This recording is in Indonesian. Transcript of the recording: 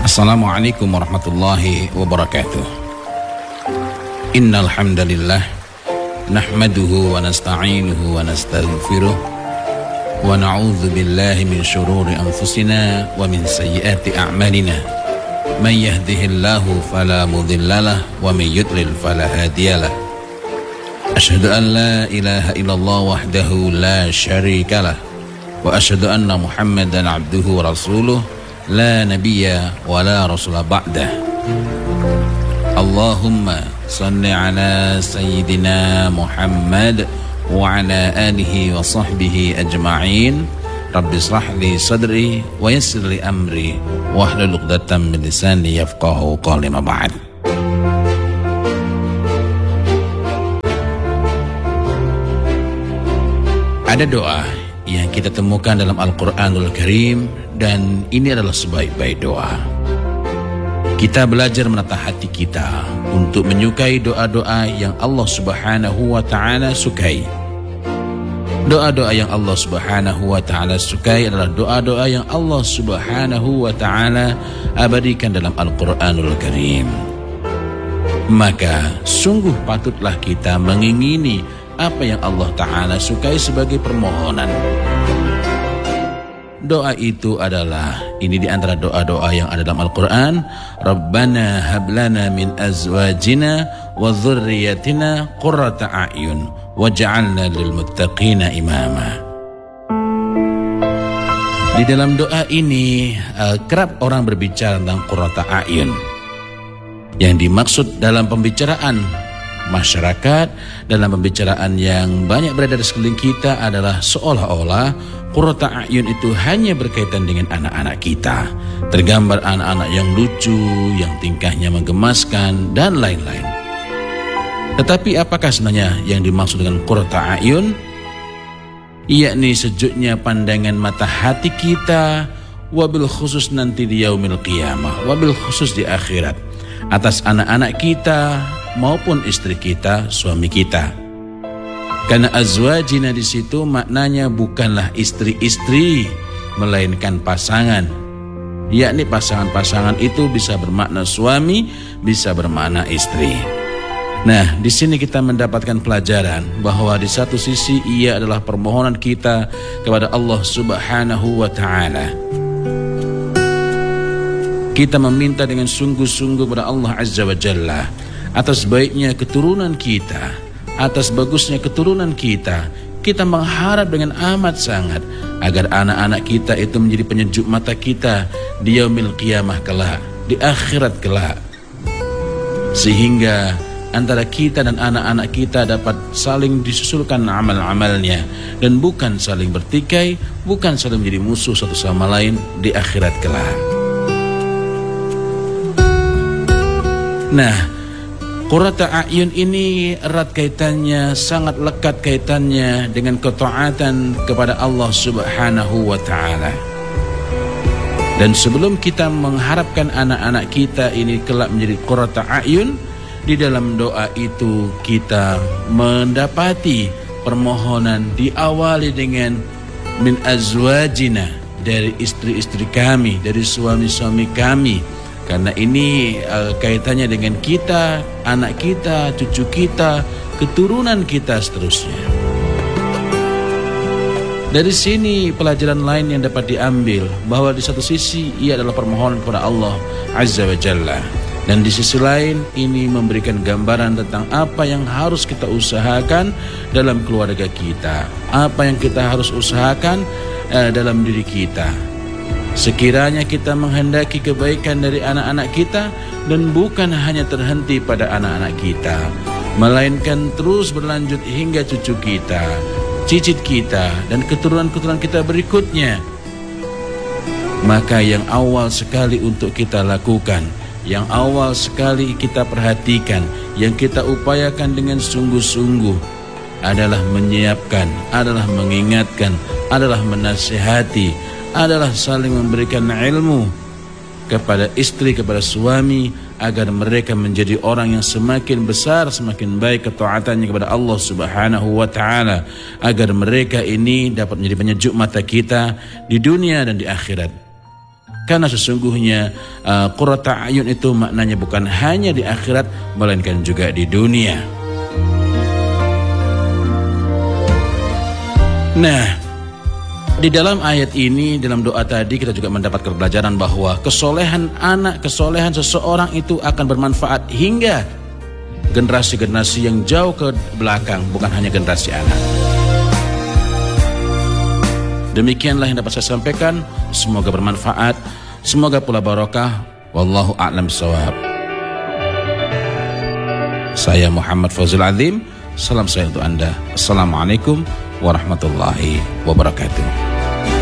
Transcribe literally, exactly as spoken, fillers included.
Assalamualaikum warahmatullahi wabarakatuh. Innal hamdalillah nahmaduhu wa nasta'inuhu wa nastaghfiruh wa na'udzu billahi min shururi anfusina wa min sayyiati a'malina. Man yahdihillahu fala mudhillalah wa man yudlil fala hadiyalah. Asyhadu an la ilaha illallah wahdahu la syarikalah wa asyhadu anna Muhammadan abduhu wa rasuluh la nabiyya wa la rasula ba'dah. Allahumma salli ala sayyidina Muhammad wa ala alihi wa sahbihi ajma'in. Rabbi israh li sadri wa yassir li amri wa hlul 'uqdatam min lisani yafqahu qawli ma ba'd. Ada doa yang kita temukan dalam Al-Quranul Karim, dan ini adalah sebaik-baik doa. Kita belajar menata hati kita untuk menyukai doa-doa yang Allah Subhanahu wa Ta'ala sukai. Doa-doa yang Allah Subhanahu wa Ta'ala sukai adalah doa-doa yang Allah Subhanahu wa Ta'ala abadikan dalam Al-Quranul Karim. Maka sungguh patutlah kita mengingini apa yang Allah Ta'ala sukai sebagai permohonan. Doa itu adalah, ini di antara doa-doa yang ada dalam Al-Quran. Rabbana hablana min azwajina wa dhurriyyatina qurrata a'yun waj'alna lil muttaqina imama. Di dalam doa ini uh, kerap orang berbicara tentang qurrata a'yun. Yang dimaksud dalam pembicaraan masyarakat, dalam pembicaraan yang banyak berada di sekeliling kita adalah seolah-olah qurrata a'yun itu hanya berkaitan dengan anak-anak kita. Tergambar anak-anak yang lucu, yang tingkahnya menggemaskan, dan lain-lain. Tetapi apakah sebenarnya yang dimaksud dengan qurrata a'yun? Yakni sejuknya pandangan mata hati kita, wabil khusus nanti di yaumil qiyamah, wabil khusus di akhirat, atas anak-anak kita maupun istri kita, suami kita. Karena azwajina di situ maknanya bukanlah istri-istri, melainkan pasangan. Yakni pasangan-pasangan itu bisa bermakna suami, bisa bermakna istri. Nah, di sini kita mendapatkan pelajaran bahwa di satu sisi ia adalah permohonan kita kepada Allah Subhanahu wa Ta'ala. Kita meminta dengan sungguh-sungguh kepada Allah Azza wa Jalla atas baiknya keturunan kita, atas bagusnya keturunan kita. Kita mengharap dengan amat sangat agar anak-anak kita itu menjadi penyejuk mata kita di yaumil qiyamah kelak, di akhirat kelak, sehingga antara kita dan anak-anak kita dapat saling disusulkan amal-amalnya, dan bukan saling bertikai, bukan saling menjadi musuh satu sama lain di akhirat kelak. Nah, qurrata a'yun ini erat kaitannya, sangat lekat kaitannya dengan ketaatan kepada Allah Subhanahu wa Ta'ala. Dan sebelum kita mengharapkan anak-anak kita ini kelak menjadi qurrata a'yun, di dalam doa itu kita mendapati permohonan diawali dengan min azwajina, dari istri-istri kami, dari suami-suami kami. Karena ini uh, kaitannya dengan kita, anak kita, cucu kita, keturunan kita seterusnya. Dari sini pelajaran lain yang dapat diambil, bahwa di satu sisi ia adalah permohonan kepada Allah Azza wa Jalla, dan di sisi lain ini memberikan gambaran tentang apa yang harus kita usahakan dalam keluarga kita, apa yang kita harus usahakan uh, dalam diri kita. Sekiranya kita menghendaki kebaikan dari anak-anak kita, dan bukan hanya terhenti pada anak-anak kita, melainkan terus berlanjut hingga cucu kita, cicit kita, dan keturunan-keturunan kita berikutnya. Maka yang awal sekali untuk kita lakukan, yang awal sekali kita perhatikan, yang kita upayakan dengan sungguh-sungguh adalah menyiapkan, adalah mengingatkan, adalah menasihati, adalah saling memberikan ilmu kepada istri, kepada suami, agar mereka menjadi orang yang semakin besar, semakin baik ketaatannya kepada Allah Subhanahu wa Ta'ala, agar mereka ini dapat menjadi penyejuk mata kita di dunia dan di akhirat. Karena sesungguhnya uh, qurrata a'yun itu maknanya bukan hanya di akhirat, melainkan juga di dunia. Nah, di dalam ayat ini, dalam doa tadi kita juga mendapatkan pelajaran bahwa kesolehan anak, kesolehan seseorang itu akan bermanfaat hingga generasi-generasi yang jauh ke belakang, bukan hanya generasi anak. Demikianlah yang dapat saya sampaikan. Semoga bermanfaat, semoga pula barokah. Wallahu a'lam bishawab. Saya Muhammad Fawzul Adzim. Salam saya untuk Anda. Assalamualaikum warahmatullahi wabarakatuh.